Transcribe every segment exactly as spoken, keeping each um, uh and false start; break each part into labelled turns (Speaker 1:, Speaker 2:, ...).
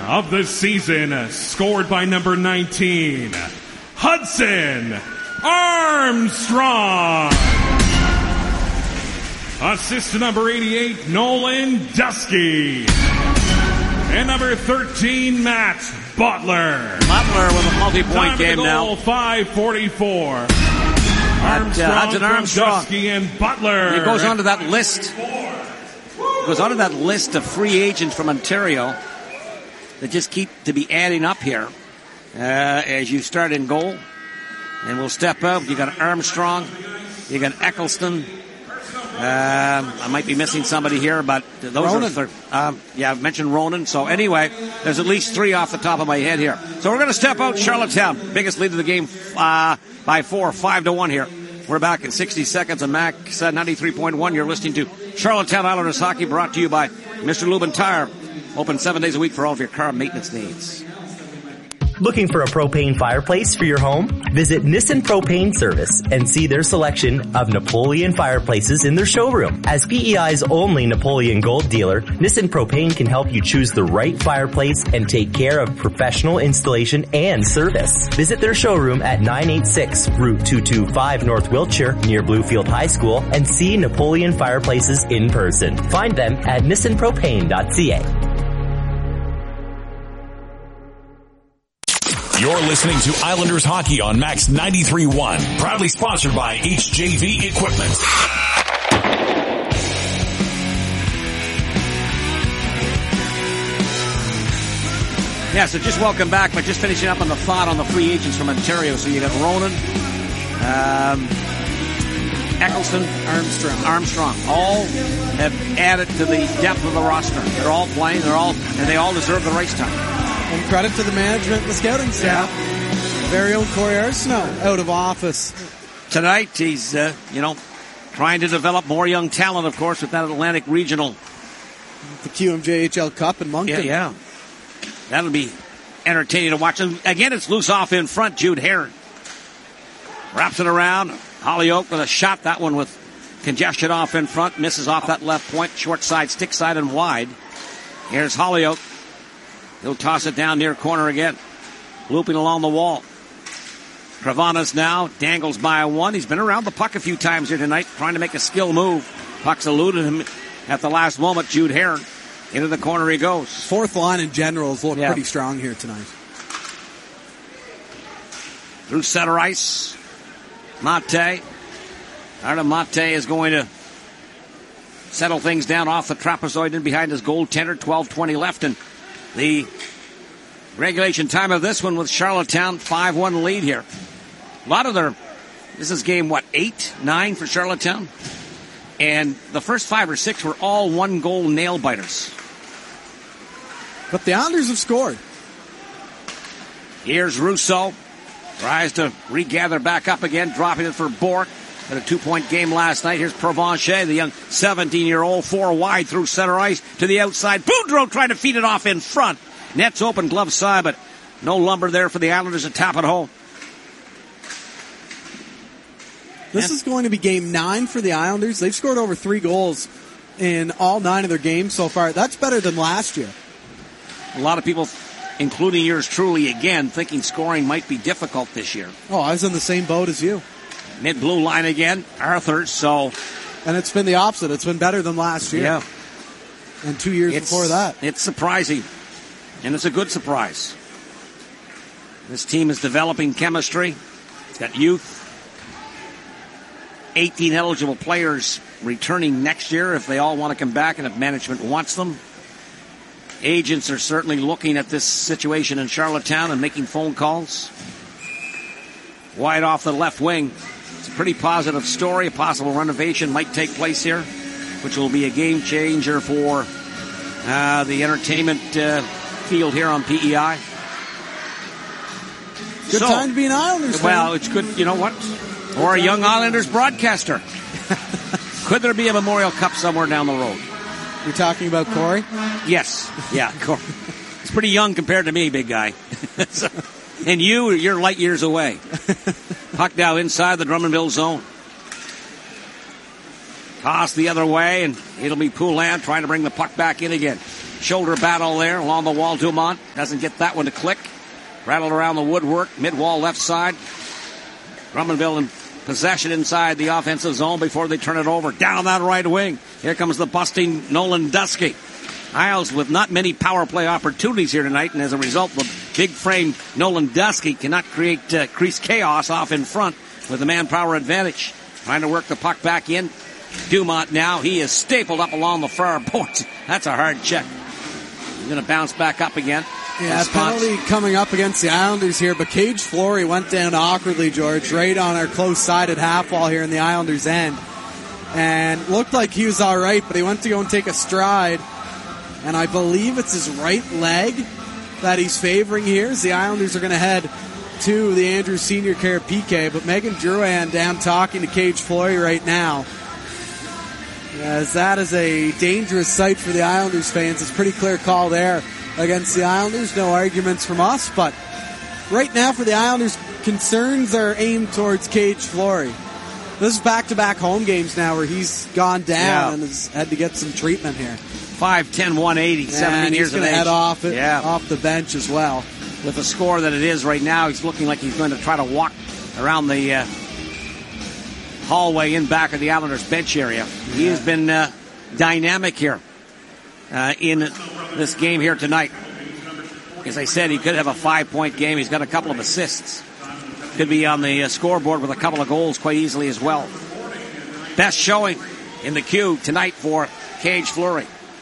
Speaker 1: of the season scored by number nineteen, Hudson Armstrong. Assist to number eighty-eight, Nolan Dusky. And number thirteen, Matt Butler.
Speaker 2: Butler with a multi-point game now.
Speaker 1: five forty-four.
Speaker 2: Armstrong, uh, Hudson Armstrong.
Speaker 1: Dusky and Butler.
Speaker 2: He goes on to that list. Goes on to that list of free agents from Ontario that just keep to be adding up here uh, as you start in goal. And we'll step out. You got Armstrong. You got Eccleston. Um, I might be missing somebody here, but those
Speaker 3: Ronan.
Speaker 2: are, um, yeah, I've mentioned Ronan. So anyway, there's at least three off the top of my head here. So we're going to step out Charlottetown. Biggest lead of the game uh, by four, five to one here. We're back in sixty seconds on Max ninety-three point one. You're listening to Charlottetown Islanders Hockey, brought to you by Mister Lubin Tire. Open seven days a week for all of your car maintenance needs.
Speaker 4: Looking for a propane fireplace for your home? Visit Nissen Propane Service and see their selection of Napoleon fireplaces in their showroom. As P E I's only Napoleon Gold dealer, Nissen Propane can help you choose the right fireplace and take care of professional installation and service. Visit their showroom at nine eighty-six Route two twenty-five North Wiltshire near Bluefield High School and see Napoleon fireplaces in person. Find them at nissen propane dot c a.
Speaker 5: You're listening to Islanders Hockey on Max ninety-three point one. Proudly sponsored by H J V Equipment.
Speaker 2: Yeah, so just welcome back, but just finishing up on the thought on the free agents from Ontario. So you got Ronan, um, Eccleston,
Speaker 3: Armstrong.
Speaker 2: Armstrong. All have added to the depth of the roster. They're all playing, they're all, and they all deserve the race time.
Speaker 3: And credit to the management and the scouting staff. Yeah. Very own Corey Arsenault out of office.
Speaker 2: Tonight, he's, uh, you know, trying to develop more young talent, of course, with that Atlantic Regional.
Speaker 3: The Q M J H L Cup in Moncton.
Speaker 2: Yeah, yeah. That'll be entertaining to watch. And again, it's loose off in front. Jude Heron wraps it around. Hollyoak with a shot. That one with congestion off in front. Misses off that left point. Short side, stick side, and wide. Here's Hollyoak. He'll toss it down near corner again. Looping along the wall. Travanas now dangles by a one. He's been around the puck a few times here tonight, trying to make a skill move. Puck's eluded him at the last moment. Jude Heron. Into the corner he goes.
Speaker 3: Fourth line in general has looked
Speaker 2: yeah.
Speaker 3: pretty strong here tonight.
Speaker 2: Through center ice. Mate. Artem Mate is going to settle things down off the trapezoid in behind his goaltender. twelve twenty left, and the regulation time of this one with Charlottetown, five one lead here. A lot of their, this is game, what, eight, nine for Charlottetown? And the first five or six were all one-goal nail-biters.
Speaker 3: But the Islanders have scored.
Speaker 2: Here's Rousseau. Tries to regather back up again, dropping it for Bourque. Had a two-point game last night. Here's Provencher, the young seventeen-year-old, four wide through center ice to the outside. Boudreau trying to feed it off in front. Net's open, glove side, but no lumber there for the Islanders to tap it home.
Speaker 3: This is going to be game nine for the Islanders. They've scored over three goals in all nine of their games so far. That's better than last year.
Speaker 2: A lot of people, including yours truly again, thinking scoring might be difficult this year.
Speaker 3: Oh, I was in the same boat as you.
Speaker 2: Mid-blue line again, Arthur, so...
Speaker 3: And it's been the opposite. It's been better than last year.
Speaker 2: Yeah.
Speaker 3: And two years
Speaker 2: it's,
Speaker 3: before that.
Speaker 2: It's surprising. And it's a good surprise. This team is developing chemistry. It's got youth. eighteen eligible players returning next year if they all want to come back and if management wants them. Agents are certainly looking at this situation in Charlottetown and making phone calls. Wide off the left wing. It's a pretty positive story. A possible renovation might take place here, which will be a game changer for uh, the entertainment uh, field here on P E I.
Speaker 3: Good
Speaker 2: so,
Speaker 3: time to be an Islanders fan.
Speaker 2: Well, it's good, you know what? Or a young Islanders broadcaster. Could there be a Memorial Cup somewhere down the road?
Speaker 3: You're talking about Corey?
Speaker 2: Yes. Yeah, Corey. He's pretty young compared to me, big guy. so, and you, you're light years away. Puck now inside the Drummondville zone. Toss the other way, and it'll be Poulin trying to bring the puck back in again. shoulder battle there along the wall. Dumont doesn't get that one to click. Rattled around the woodwork, mid-wall left side. Drummondville in possession inside the offensive zone before they turn it over. Down that right wing. Here comes the busting Nolan Dusky. Isles with not many power play opportunities here tonight, and as a result, the big frame Nolan Dusky cannot create uh, crease chaos off in front with the manpower advantage. Trying to work the puck back in. Dumont now, he is stapled up along the far boards. That's a hard check. He's going to bounce back up again.
Speaker 3: Yeah, penalty coming up against the Islanders here, but Cage Flory went down awkwardly, George, right on our close side at half wall here in the Islanders' end. And looked like he was all right, but he went to go and take a stride. And I believe it's his right leg that he's favoring here, as the Islanders are going to head to the Andrews Senior Care P K. But Megan Drouin down talking to Cage Flory right now, as that is a dangerous sight for the Islanders fans. It's a pretty clear call there against the Islanders. No arguments from us, but right now for the Islanders, concerns are aimed towards Cage Flory. This is back-to-back home games now where he's gone down yeah. and has had to get some treatment here.
Speaker 2: five ten, one eighty, yeah, seventeen years of age.
Speaker 3: He's going to head off, it,
Speaker 2: yeah.
Speaker 3: off the bench as well.
Speaker 2: With the score that it is right now, he's looking like he's going to try to walk around the uh, hallway in back of the Islanders bench area. Yeah. He has been uh, dynamic here uh, in this game here tonight. As I said, he could have a five-point game. He's got a couple of assists. Could be on the uh, scoreboard with a couple of goals quite easily as well. Best showing in the queue tonight for Cage Flory.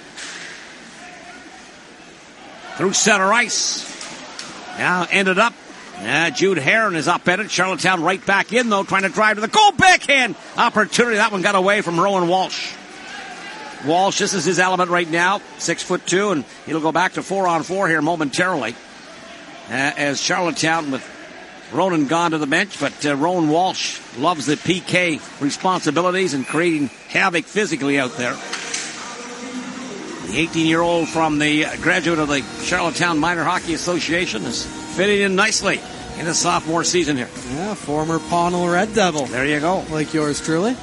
Speaker 2: Through center ice. Now ended up. Uh, Jude Heron is up at it. Charlottetown right back in, though, trying to drive to the goal. Backhand opportunity. That one got away from Rowan Walsh. Walsh, this is his element right now. Six foot two, and he'll go back to four on four here momentarily. Uh, as Charlottetown with Ronan gone to the bench, but uh, Rowan Walsh loves the P K responsibilities and creating havoc physically out there. The eighteen-year-old from the graduate of the Charlottetown Minor Hockey Association is fitting in nicely in his sophomore season here.
Speaker 3: Yeah, former Pownal Red Devil.
Speaker 2: There you go.
Speaker 3: Like yours truly.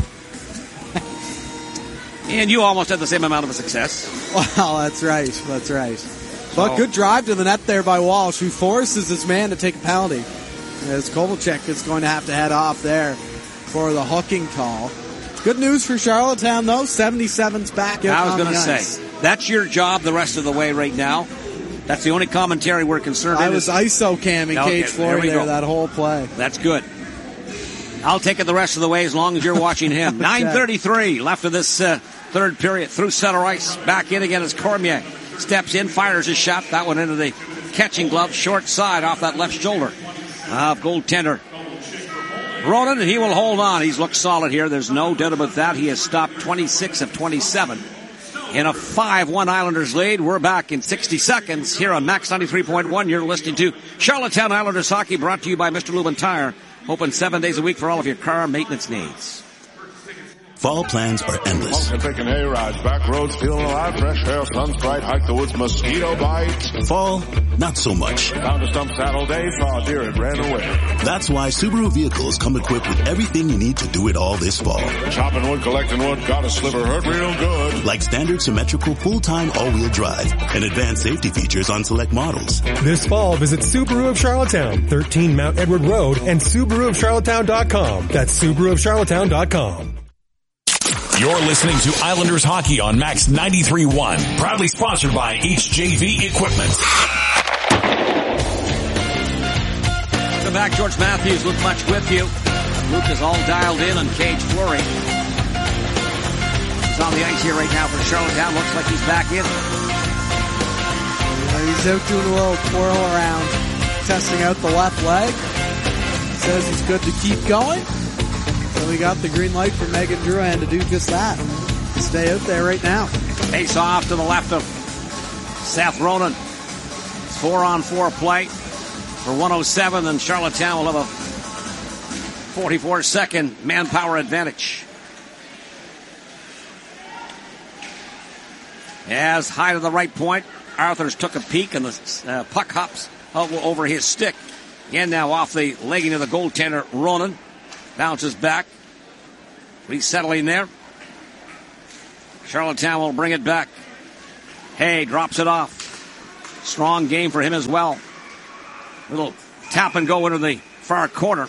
Speaker 2: And you almost had the same amount of success.
Speaker 3: Well, that's right. That's right. But oh. good drive to the net there by Walsh, who forces his man to take a penalty. As Kovalchuk is going to have to head off there for the hooking call. Good news for Charlottetown, though. seventy-seven's back out.
Speaker 2: I was
Speaker 3: going
Speaker 2: to say, that's your job the rest of the way right now. That's the only commentary we're concerned with.
Speaker 3: I was I S O camming okay, Cage Flory there, there that whole play.
Speaker 2: That's good. I'll take it the rest of the way as long as you're watching him. nine thirty-three left of this uh, third period. Through center ice. Back in again as Cormier steps in, fires his shot. That one into the catching glove, short side off that left shoulder of goaltender Ronan, and he will hold on. He's looked solid here. There's no doubt about that. He has stopped twenty-six of twenty-seven in a five one Islanders lead. We're back in sixty seconds here on Max ninety-three point one. You're listening to Charlottetown Islanders Hockey, brought to you by Mister Lubin Tire. Open seven days a week for all of your car maintenance needs.
Speaker 6: Fall plans are endless.
Speaker 7: Taking hay rides, back roads, feeling alive, fresh air, sun sprite, hike the woods, mosquito bites.
Speaker 6: Fall, not so much.
Speaker 7: Found a stump saddle day, saw a deer and ran away.
Speaker 6: That's why Subaru vehicles come equipped with everything you need to do it all this fall.
Speaker 7: Chopping wood, collecting wood, got a sliver, hurt real good.
Speaker 6: Like standard symmetrical full-time all-wheel drive and advanced safety features on select models.
Speaker 8: This fall, visit Subaru of Charlottetown, thirteen Mount Edward Road, and Subaru of Charlottetown dot com. That's Subaru of Charlottetown dot com.
Speaker 5: You're listening to Islanders Hockey on Max ninety-three point one. Proudly sponsored by H J V Equipment.
Speaker 2: Welcome back. George Matthews, Luke Much with you. Luke is all dialed in on Cage Flory. He's on the ice here right now for Charlottetown. Looks like he's back in.
Speaker 3: Yeah, he's out doing a little twirl around, testing out the left leg. Says he's good to keep going. So we got the green light from Megan Drouin to do just that. Stay out there right now.
Speaker 2: Face off to the left of Seth Ronan. It's four on four play for one oh seven, and Charlottetown will have a forty-four second manpower advantage. As high to the right point, Arthurs took a peek, and the uh, puck hops over his stick. Again now off the legging of the goaltender, Ronan. Bounces back. Resettling there. Charlottetown will bring it back. Hay drops it off. Strong game for him as well. Little tap and go into the far corner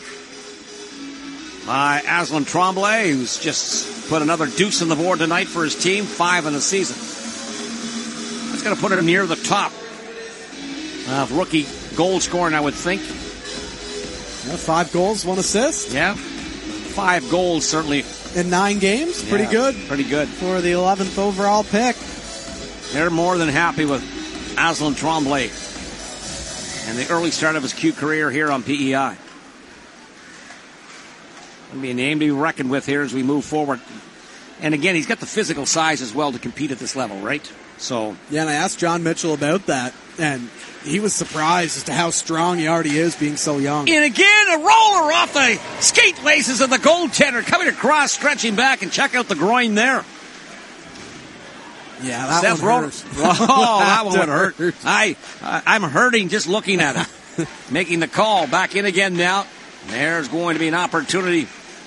Speaker 2: by Aslan Tremblay, who's just put another deuce on the board tonight for his team, five in the season. That's going to put him near the top of rookie goal scoring, I would think.
Speaker 3: Yeah, five goals, one assist.
Speaker 2: Yeah, five goals certainly.
Speaker 3: In nine games, pretty
Speaker 2: yeah,
Speaker 3: good.
Speaker 2: Pretty good.
Speaker 3: For the eleventh overall pick.
Speaker 2: They're more than happy with Aslan Tremblay and the early start of his Q career here on P E I. Going to be a name to be reckoned with here as we move forward. And again, he's got the physical size as well to compete at this level, right? So
Speaker 3: yeah, and I asked John Mitchell about that, and he was surprised as to how strong he already is being so young.
Speaker 2: And again, a roller off the skate laces of the goaltender, coming across, stretching back, and check out the groin there.
Speaker 3: Yeah, that
Speaker 2: Seth
Speaker 3: one hurts.
Speaker 2: Oh, that one would hurt. I, I'm hurting just looking at it. Making the call. Back in again now. There's going to be an opportunity.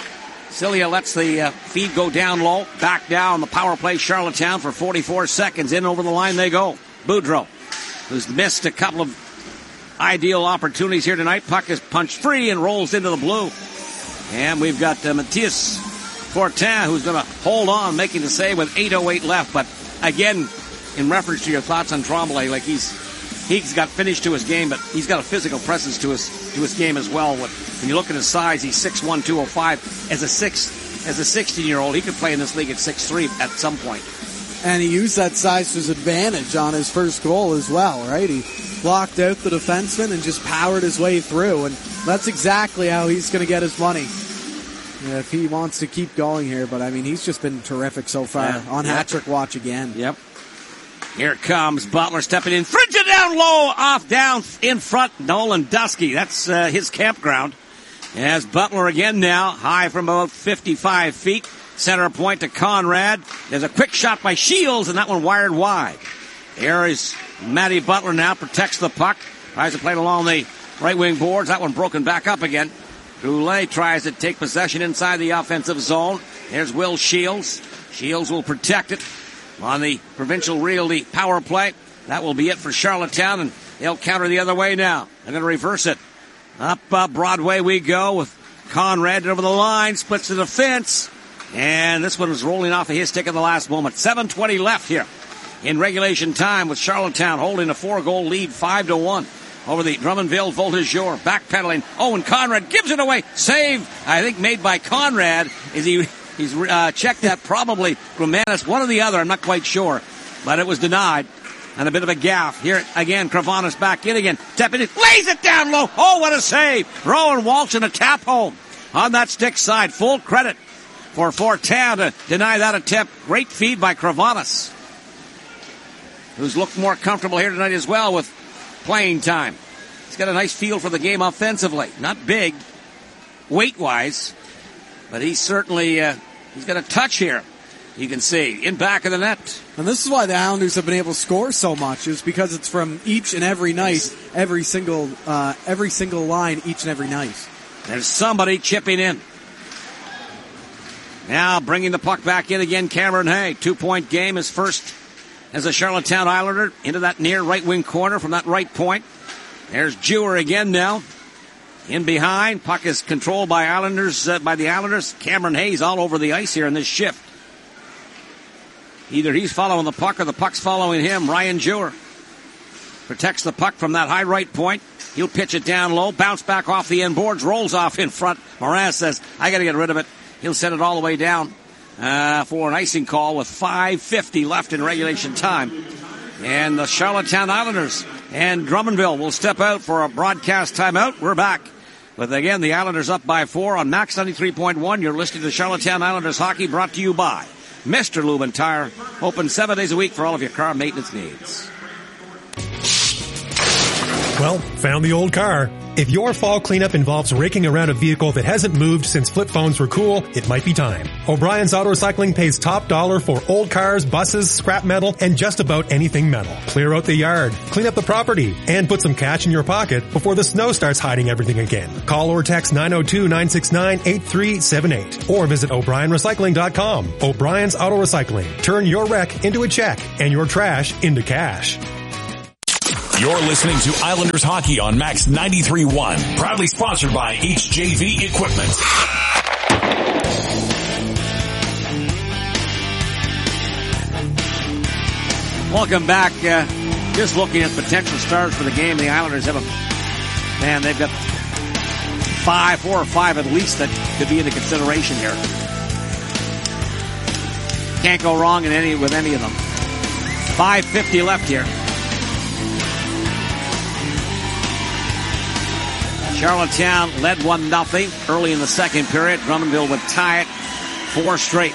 Speaker 2: Cilia lets the uh, feed go down low. Back down the power play. Charlottetown for forty-four seconds. In over the line they go. Boudreau, who's missed a couple of ideal opportunities here tonight. Puck is punched free and rolls into the blue. And we've got uh, Matthias Fortin, who's going to hold on, making the save with eight oh eight left. But again, in reference to your thoughts on Tremblay, like he's he's got finish to his game, but he's got a physical presence to his to his game as well. When you look at his size, he's six one, two oh five. As a six, as a sixteen-year-old, he could play in this league at six three at some point.
Speaker 3: And he used that size to his advantage on his first goal as well, right? He blocked out the defenseman and just powered his way through, and that's exactly how he's going to get his money. Yeah, if he wants to keep going here, but I mean, he's just been terrific so far. Yeah. On yep. Hat-trick watch again.
Speaker 2: Yep. Here comes Butler stepping in. Frigid down low, off down in front. Nolan Dusky. That's uh, his campground. As Butler again now, high from about fifty-five feet. Center point to Conrad. There's a quick shot by Shields, and that one wired wide. Here is Matty Butler now, protects the puck. Tries to play it along the right wing boards. That one broken back up again. Goulet tries to take possession inside the offensive zone. There's Will Shields. Shields will protect it on the provincial realty power play. That will be it for Charlottetown, and they'll counter the other way now. They're going to reverse it. Up uh, Broadway we go with Conrad over the line, splits the defense, and this one was rolling off of his stick at the last moment. seven twenty left here in regulation time with Charlottetown holding a four-goal lead, five to one. Over the Drummondville Voltigeur, backpedaling. Oh, and Conrad gives it away. Save, I think, made by Conrad. Is he? He's uh, checked that probably Romanis, one or the other. I'm not quite sure, but it was denied. And a bit of a gaff. Here again, Kravanos back in again. Stepping in, lays it down low. Oh, what a save! Rowan Walsh and a tap home on that stick side. Full credit for Fortin to deny that attempt. Great feed by Kravanos, who's looked more comfortable here tonight as well with playing time. He's got a nice feel for the game offensively. Not big, weight-wise, but he's certainly, uh, he's got a touch here. You can see, in back of the net.
Speaker 3: And this is why the Islanders have been able to score so much, is because it's from each and every night, every single, uh, every single line, each and every night.
Speaker 2: There's somebody chipping in. Now bringing the puck back in again, Cameron Hay. Two-point game, his first as a Charlottetown Islander, into that near right wing corner from that right point. There's Jewer again now. In behind, puck is controlled by Islanders, uh, by the Islanders. Cameron Hayes all over the ice here in this shift. Either he's following the puck or the puck's following him. Ryan Jewer protects the puck from that high right point. He'll pitch it down low, bounce back off the end boards, rolls off in front. Moran says, I got to get rid of it. He'll send it all the way down uh, for an icing call with five fifty left in regulation time. And the Charlottetown Islanders and Drummondville will step out for a broadcast timeout. We're back. But again, the Islanders up by four on Max ninety-three point one. You're listening to Charlottetown Islanders hockey, brought to you by Mister Lubin Tire. Open seven days a week for all of your car maintenance needs.
Speaker 8: Well, found the old car. If your fall cleanup involves raking around a vehicle that hasn't moved since flip phones were cool, it might be time. O'Brien's Auto Recycling pays top dollar for old cars, buses, scrap metal, and just about anything metal. Clear out the yard, clean up the property, and put some cash in your pocket before the snow starts hiding everything again. Call or text nine oh two, nine six nine, eight three seven eight or visit O'Brien Recycling dot com. O'Brien's Auto Recycling. Turn your wreck into a check and your trash into cash.
Speaker 5: You're listening to Islanders Hockey on Max ninety-three point one. Proudly sponsored by H J V Equipment.
Speaker 2: Welcome back. Uh, just looking at potential stars for the game. The Islanders have a, man, they've got five, four or five at least that could be in the consideration here. Can't go wrong in any with any of them. five fifty left here. Charlottetown led one nothing early in the second period. Drummondville would tie it four straight.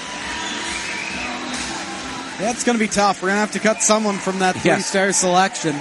Speaker 3: That's going to be tough. We're going to have to cut someone from that three-star yes. selection.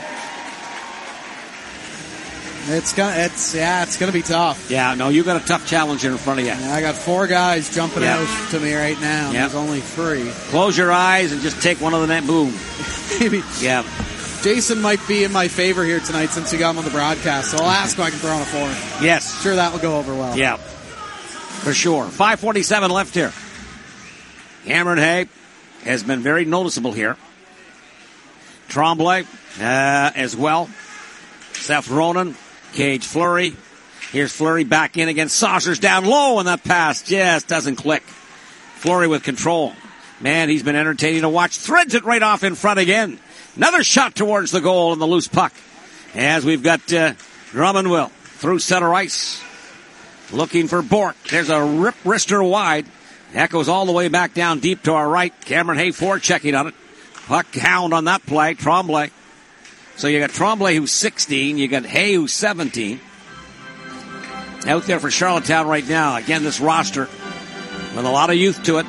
Speaker 3: It's gonna, it's yeah, it's going to be tough.
Speaker 2: Yeah, no, you got a tough challenge in front of you.
Speaker 3: Yeah, I got four guys jumping yep. out to me right now.
Speaker 2: Yep.
Speaker 3: There's only three.
Speaker 2: Close your eyes and just take one of the net. Boom.
Speaker 3: Maybe.
Speaker 2: Yeah.
Speaker 3: Jason might be in my favor here tonight since we got him on the broadcast, so I'll ask him if I can throw on a four.
Speaker 2: Yes.
Speaker 3: Sure, that will go over well.
Speaker 2: Yeah, for sure. five forty-seven left here. Cameron Hay has been very noticeable here. Tremblay uh, as well. Seth Ronan, Cage Fleury. Here's Fleury back in against Saucers down low, and that pass just doesn't click. Fleury with control. Man, he's been entertaining to watch. Threads it right off in front again. Another shot towards the goal and the loose puck. As we've got uh, Drummondville through center ice. Looking for Bork. There's a rip wrister wide. That goes all the way back down deep to our right. Cameron Hay forechecking on it. Puck hound on that play. Tremblay. So you got Tremblay who's sixteen. You got Hay who's seventeen. Out there for Charlottetown right now. Again, this roster with a lot of youth to it.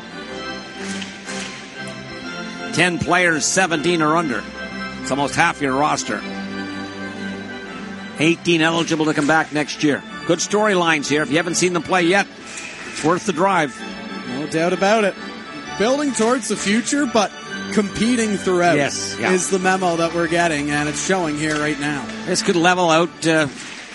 Speaker 2: Ten players, seventeen or under. It's almost half your roster. eighteen eligible to come back next year. Good storylines here. If you haven't seen them play yet, it's worth the drive.
Speaker 3: No doubt about it. Building towards the future, but competing throughout
Speaker 2: yes, yeah.
Speaker 3: is the memo that we're getting, and it's showing here right now.
Speaker 2: This could level out uh,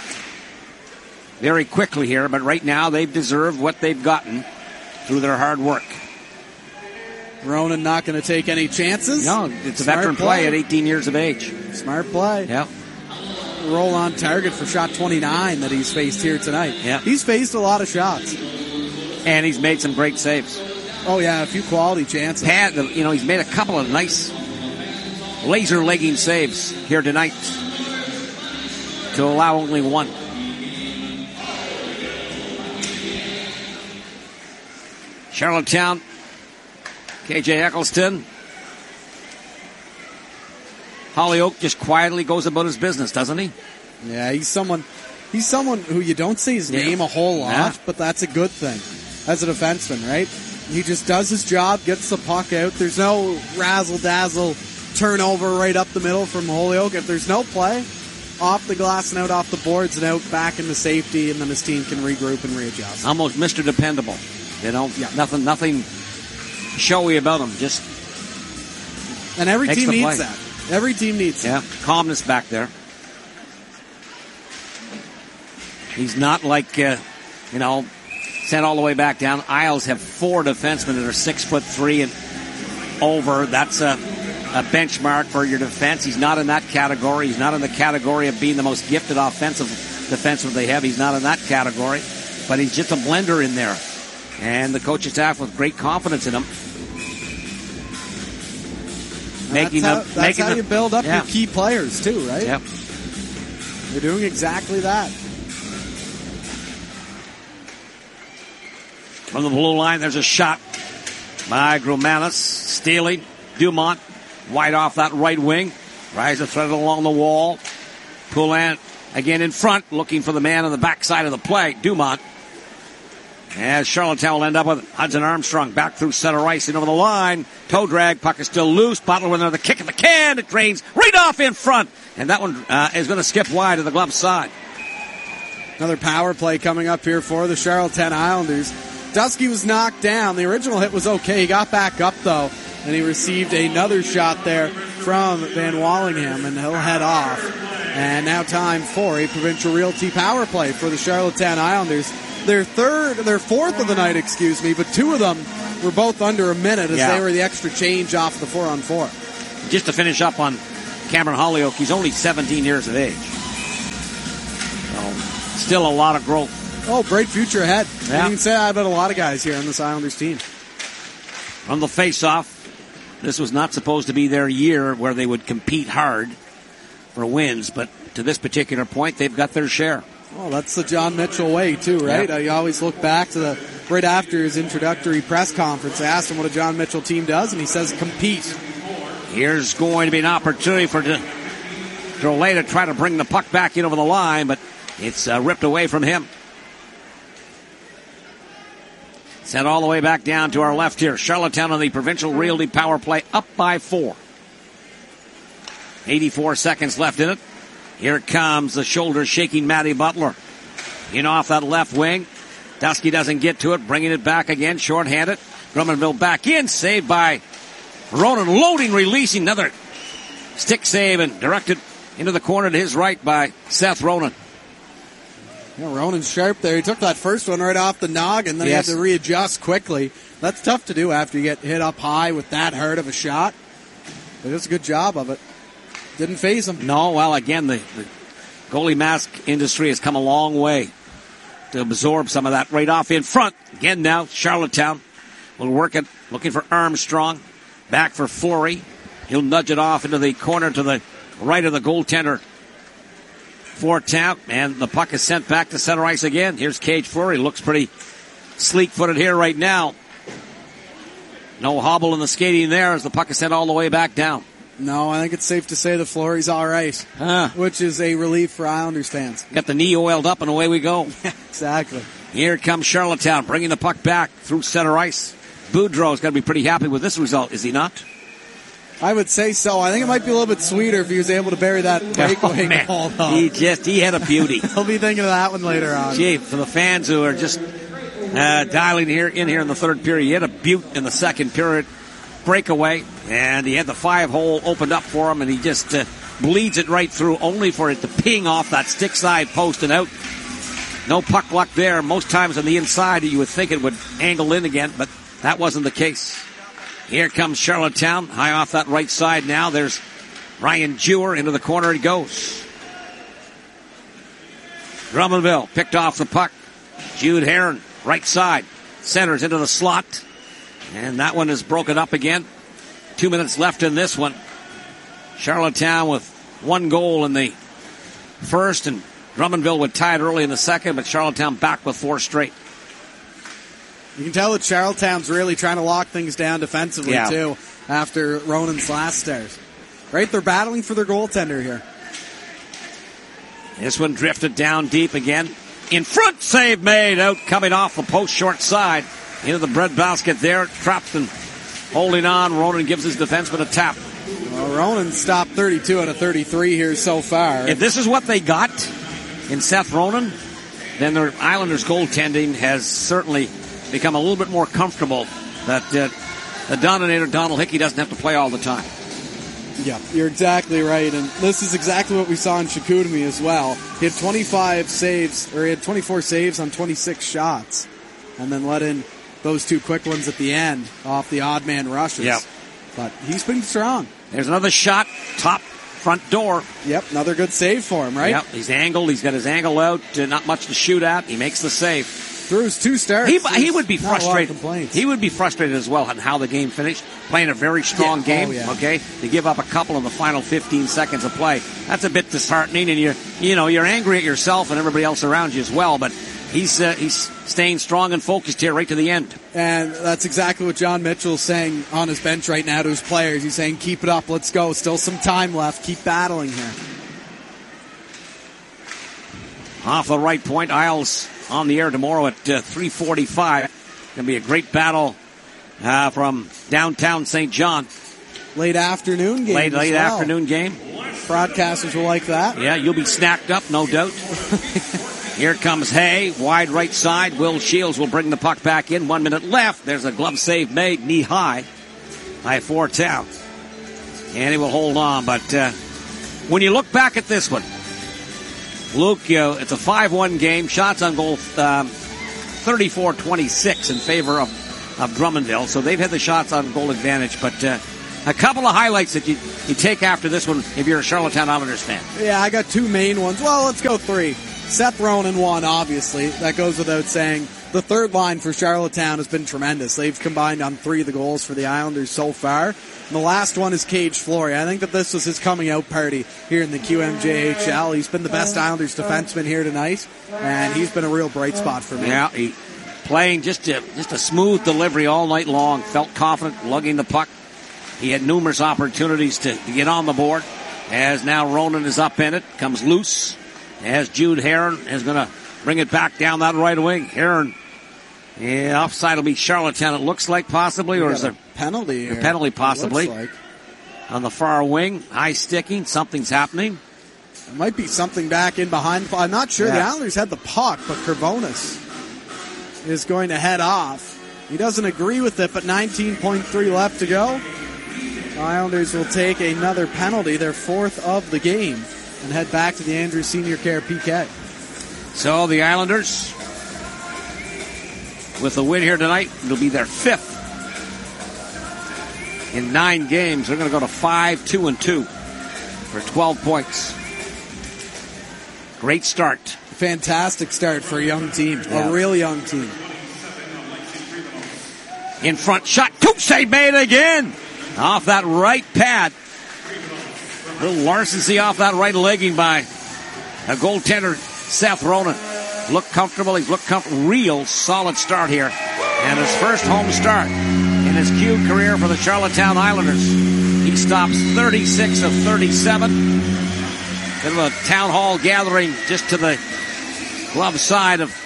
Speaker 2: very quickly here, but right now they've deserved what they've gotten through their hard work.
Speaker 3: Ronan not going to take any chances.
Speaker 2: No, it's a Smart veteran play. play at eighteen years of age.
Speaker 3: Smart play.
Speaker 2: Yeah.
Speaker 3: Roll on target for shot twenty-nine that he's faced here tonight.
Speaker 2: Yeah.
Speaker 3: He's faced a lot of shots.
Speaker 2: And he's made some great saves.
Speaker 3: Oh, yeah, a few quality chances.
Speaker 2: Pat, you know, he's made a couple of nice laser-legging saves here tonight to allow only one. Charlottetown, K J Eccleston. Hollyoak just quietly goes about his business, doesn't he?
Speaker 3: Yeah, he's someone he's someone who you don't see his name yeah. a whole lot, yeah. but that's a good thing as a defenseman, right? He just does his job, gets the puck out. There's no razzle-dazzle turnover right up the middle from Hollyoak. If there's no play, off the glass and out, off the boards and out, back into safety, and then his team can regroup and readjust.
Speaker 2: Almost Mister Dependable. You know, yeah. nothing nothing showy about him. Just
Speaker 3: And every team needs
Speaker 2: play.
Speaker 3: that. Every team needs
Speaker 2: yeah.
Speaker 3: that.
Speaker 2: Calmness back there. He's not like, uh, you know, sent all the way back down. Isles have four defensemen that are six foot three and over. That's a, a benchmark for your defense. He's not in that category. He's not in the category of being the most gifted offensive defenseman they have. He's not in that category. But he's just a blender in there. And the coaching staff with great confidence in him. Making
Speaker 3: that's how,
Speaker 2: the,
Speaker 3: that's
Speaker 2: making
Speaker 3: how
Speaker 2: the,
Speaker 3: you build up
Speaker 2: yeah.
Speaker 3: your key players, too, right?
Speaker 2: Yep.
Speaker 3: They're doing exactly that.
Speaker 2: From the blue line, there's a shot by Gromanis. Stealing. Dumont. Wide off that right wing. Tries to thread it along the wall. Poulin again in front, looking for the man on the backside of the play. Dumont. As Charlottetown will end up with Hudson Armstrong back through center ice and over the line. Toe drag. Puck is still loose. Bottle with another kick at the can. It drains right off in front. And that one uh, is going to skip wide to the glove side.
Speaker 3: Another power play coming up here for the Charlottetown Islanders. Dusky was knocked down. The original hit was okay. He got back up, though, and he received another shot there from Van Wallingham, and he'll head off. And now time for a Provincial Realty power play for the Charlottetown Islanders. Their third, their fourth of the night, excuse me, but two of them were both under a minute as yeah. they were the extra change off the four-on-four.
Speaker 2: Just to finish up on Cameron Holyoke, he's only seventeen years of age. So, still a lot of growth.
Speaker 3: Oh, great future ahead.
Speaker 2: Yeah.
Speaker 3: You can say that about a lot of guys here on this Islanders team.
Speaker 2: From the face-off, this was not supposed to be their year where they would compete hard for wins, but to this particular point, they've got their share.
Speaker 3: Well, that's the John Mitchell way, too, right? Yep. Uh, you always look back to the right after his introductory press conference. They asked him what a John Mitchell team does, and he says compete.
Speaker 2: Here's going to be an opportunity for Drolet to try to bring the puck back in over the line, but it's uh, ripped away from him. Sent all the way back down to our left here. Charlottetown on the Provincial Realty power play, up by four. eighty-four seconds left in it. Here comes the shoulder shaking Matty Butler. In off that left wing. Dusky doesn't get to it, bringing it back again, shorthanded. Drummondville back in, saved by Ronan, loading, releasing, another stick save and directed into the corner to his right by Seth Ronan.
Speaker 3: Yeah, Ronan's sharp there. He took that first one right off the noggin, then yes. he had to readjust quickly. That's tough to do after you get hit up high with that hard of a shot. But it's a good job of it. Didn't phase him.
Speaker 2: No, well, again, the, the goalie mask industry has come a long way to absorb some of that right off in front. Again now, Charlottetown will work it, looking for Armstrong. Back for Fleury. He'll nudge it off into the corner to the right of the goaltender for Town. And the puck is sent back to center ice again. Here's Cage Fleury. Looks pretty sleek-footed here right now. No hobble in the skating there as the puck is sent all the way back down.
Speaker 3: No, I think it's safe to say that Fleury's all right,
Speaker 2: huh.
Speaker 3: which is a relief for Islanders fans.
Speaker 2: Got the knee oiled up and away we go.
Speaker 3: Exactly.
Speaker 2: Here comes Charlottetown, bringing the puck back through center ice. Boudreau's got to be pretty happy with this result, is he not?
Speaker 3: I would say so. I think it might be a little bit sweeter if he was able to bury that breakaway
Speaker 2: oh,
Speaker 3: goal, though.
Speaker 2: He just, he had a beauty.
Speaker 3: He'll be thinking of that one later on.
Speaker 2: Gee, for the fans who are just uh, dialing here in here in the third period, he had a beaut in the second period breakaway, and he had the five hole opened up for him, and he just uh, bleeds it right through, only for it to ping off that stick side post and out. No puck luck there. Most times on the inside, you would think it would angle in again, but that wasn't the case. Here comes Charlottetown, high off that right side now. There's Ryan Jewer, into the corner he goes. Drummondville picked off the puck. Jude Heron, right side, centers into the slot. And that one is broken up again. Two minutes left in this one. Charlottetown with one goal in the first, and Drummondville would tie it early in the second, but Charlottetown back with four straight.
Speaker 3: You can tell that Charlottetown's really trying to lock things down defensively, yeah. too, after Ronan's last start. Right? They're battling for their goaltender here.
Speaker 2: This one drifted down deep again. In front, save made, out coming off the post short side. Into the bread basket there. Trapped and holding on. Ronan gives his defenseman a tap.
Speaker 3: Well, Ronan stopped thirty-two out of thirty-three here so far.
Speaker 2: If this is what they got in Seth Ronan, then their Islanders goaltending has certainly become a little bit more comfortable that uh, the Dominator, Donald Hickey, doesn't have to play all the time.
Speaker 3: Yeah, you're exactly right. And this is exactly what we saw in Chicoutimi as well. He had twenty-five saves, or he had twenty-four saves on twenty-six shots, and then let in those two quick ones at the end off the odd man rushes.
Speaker 2: Yep.
Speaker 3: But he's been strong.
Speaker 2: There's another shot, top front door.
Speaker 3: Yep, another good save for him, right?
Speaker 2: Yep, he's angled. He's got his angle out. Not much to shoot at. He makes the save.
Speaker 3: Through his two starts.
Speaker 2: He, he would be frustrated.
Speaker 3: He
Speaker 2: He would be frustrated as well on how the game finished. Playing a very strong
Speaker 3: yeah.
Speaker 2: game,
Speaker 3: oh, yeah.
Speaker 2: okay? To give up a couple in the final fifteen seconds of play. That's a bit disheartening, and you're, you know, you're angry at yourself and everybody else around you as well, but he's uh, he's staying strong and focused here right to the end.
Speaker 3: And that's exactly what John Mitchell's saying on his bench right now to his players. He's saying, keep it up, let's go. Still some time left. Keep battling here.
Speaker 2: Off the right point, Isles on the air tomorrow at uh, three forty-five. Going to be a great battle uh, from downtown Saint John.
Speaker 3: Late afternoon game.
Speaker 2: Late, late
Speaker 3: well.
Speaker 2: afternoon game.
Speaker 3: Broadcasters will like that.
Speaker 2: Yeah, you'll be snacked up, no doubt. Here comes Hay, wide right side. Will Shields will bring the puck back in. One minute left. There's a glove save made, knee high, by Fortown. And he will hold on. But uh, when you look back at this one, Luke, you know, it's a five one game. Shots on goal, um, thirty-four twenty-six in favor of, of Drummondville. So they've had the shots on goal advantage. But uh, a couple of highlights that you, you take after this one if you're a Charlottetown Islanders fan.
Speaker 3: Yeah, I got two main ones. Well, let's go three. Seth Ronan won, obviously. That goes without saying. The third line for Charlottetown has been tremendous. They've combined on three of the goals for the Islanders so far. And the last one is Cage Flory. I think that this was his coming out party here in the Q M J H L. He's been the best Islanders defenseman here tonight, and he's been a real bright spot for me.
Speaker 2: Yeah, he playing just a, just a smooth delivery all night long. Felt confident lugging the puck. He had numerous opportunities to, to get on the board. As now Ronan is up in it, comes loose. As Jude Heron is going to bring it back down that right wing. Heron, yeah, offside will be Charlottetown, it looks like, possibly, or is there
Speaker 3: a penalty?
Speaker 2: A penalty, possibly.
Speaker 3: Like.
Speaker 2: On the far wing, high sticking, something's happening.
Speaker 3: It might be something back in behind. I'm not sure. Yeah. The Islanders had the puck, but Kervonis is going to head off. He doesn't agree with it, but nineteen point three left to go. The Islanders will take another penalty, their fourth of the game, and head back to the Andrews Senior Care P K.
Speaker 2: So the Islanders, with the win here tonight, it'll be their fifth in nine games. They're going to go to five, two, and two for twelve points. Great start.
Speaker 3: Fantastic start for a young team, yeah. A real young team.
Speaker 2: In front, shot, Kupche made again. Off that right pad. Little larceny off that right legging by a goaltender, Seth Ronan. Looked comfortable. He's looked comfortable. Real solid start here. And his first home start in his Q career for the Charlottetown Islanders. He stops thirty-six of thirty-seven. Bit of a town hall gathering just to the glove side of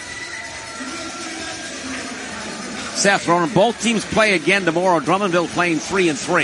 Speaker 2: Seth Ronan. Both teams play again tomorrow. Drummondville playing three and three.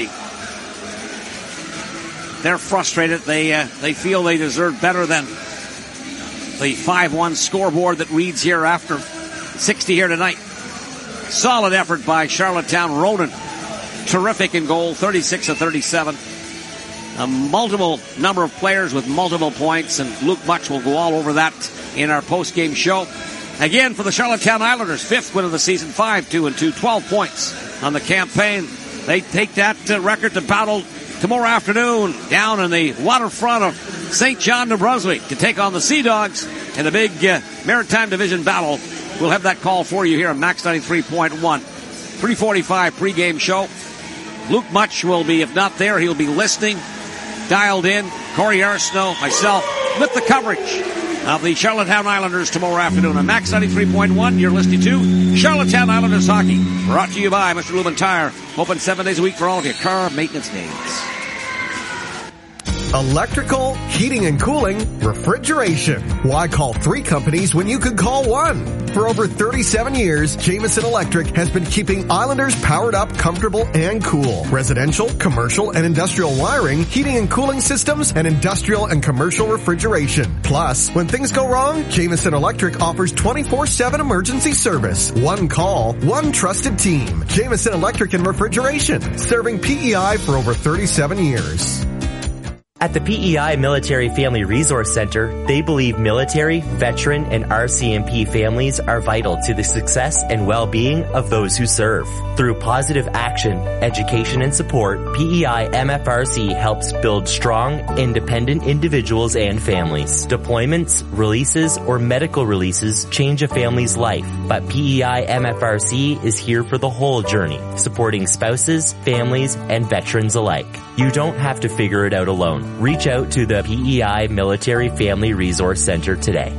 Speaker 2: They're frustrated. They uh, they feel they deserve better than the five one scoreboard that reads here after sixty here tonight. Solid effort by Charlottetown. Ronan, terrific in goal, thirty-six of thirty-seven. A multiple number of players with multiple points, and Luke Much will go all over that in our post-game show. Again, for the Charlottetown Islanders, fifth win of the season, five two and two, twelve points on the campaign. They take that uh, record to battle tomorrow afternoon down in the waterfront of Saint John, New Brunswick, to take on the Sea Dogs in the big uh, Maritime Division battle. We'll have that call for you here on Max ninety-three point one. three forty-five pregame show. Luke Much will be, if not there, he'll be listening, dialed in. Corey Arsenault, myself, with the coverage of the Charlottetown Islanders tomorrow afternoon on Max ninety-three point one. You're listening to Charlottetown Islanders Hockey, brought to you by Mister Lumen Tire. Open seven days a week for all of your car maintenance needs.
Speaker 9: Electrical, heating and cooling, refrigeration. Why call three companies when you could call one? For over thirty-seven years, Jameson Electric has been keeping Islanders powered up, comfortable, and cool. Residential, commercial, and industrial wiring, heating and cooling systems, and industrial and commercial refrigeration. Plus, when things go wrong, Jameson Electric offers twenty-four seven emergency service. One call, one trusted team. Jameson Electric and Refrigeration, serving P E I for over thirty-seven years.
Speaker 4: At the P E I Military Family Resource Center, they believe military, veteran, and R C M P families are vital to the success and well-being of those who serve. Through positive action, education, and support, P E I M F R C helps build strong, independent individuals and families. Deployments, releases, or medical releases change a family's life, but P E I M F R C is here for the whole journey, supporting spouses, families, and veterans alike. You don't have to figure it out alone. Reach out to the P E I Military Family Resource Center today.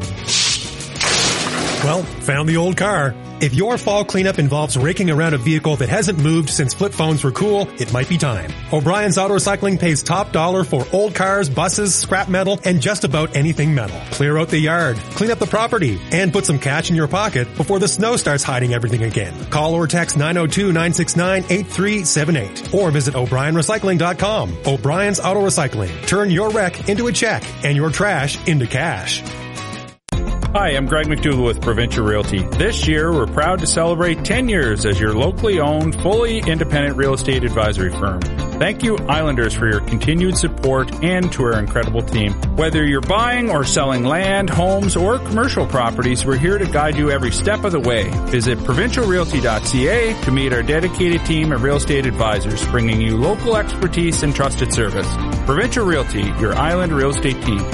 Speaker 8: Well, found the old car. If your fall cleanup involves raking around a vehicle that hasn't moved since flip phones were cool, it might be time. O'Brien's Auto Recycling pays top dollar for old cars, buses, scrap metal, and just about anything metal. Clear out the yard, clean up the property, and put some cash in your pocket before the snow starts hiding everything again. Call or text nine oh two, nine six nine, eight three seven eight or visit O'Brien Recycling dot com. O'Brien's Auto Recycling. Turn your wreck into a check and your trash into cash.
Speaker 10: Hi, I'm Greg McDougall with Provincial Realty. This year, we're proud to celebrate ten years as your locally owned, fully independent real estate advisory firm. Thank you, Islanders, for your continued support and to our incredible team. Whether you're buying or selling land, homes, or commercial properties, we're here to guide you every step of the way. Visit provincial realty dot c a to meet our dedicated team of real estate advisors, bringing you local expertise and trusted service. Provincial Realty, your island real estate team.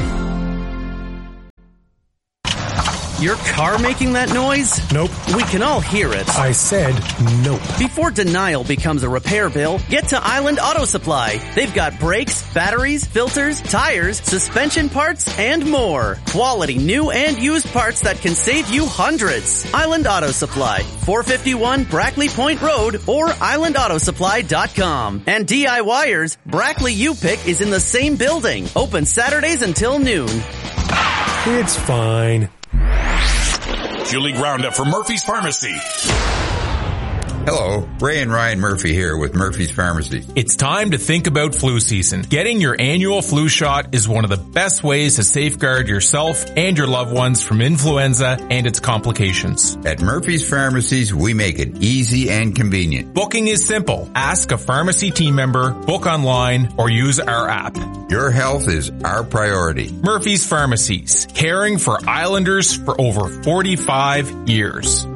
Speaker 11: Your car making that noise?
Speaker 8: Nope.
Speaker 11: We can all hear it.
Speaker 8: I said nope.
Speaker 11: Before denial becomes a repair bill, get to Island Auto Supply. They've got brakes, batteries, filters, tires, suspension parts, and more. Quality new and used parts that can save you hundreds. Island Auto Supply, four fifty-one Brackley Point Road or island auto supply dot com. And DIYers, Brackley U-Pick is in the same building. Open Saturdays until noon.
Speaker 8: It's fine.
Speaker 5: Julie Roundup for Murphy's Pharmacy.
Speaker 12: Hello, Ray and Ryan Murphy here with Murphy's Pharmacy.
Speaker 13: It's time to think about flu season. Getting your annual flu shot is one of the best ways to safeguard yourself and your loved ones from influenza and its complications.
Speaker 12: At Murphy's Pharmacies, we make it easy and convenient.
Speaker 13: Booking is simple. Ask a pharmacy team member, book online, or use our app.
Speaker 12: Your health is our priority.
Speaker 13: Murphy's Pharmacies, caring for Islanders for over forty-five years.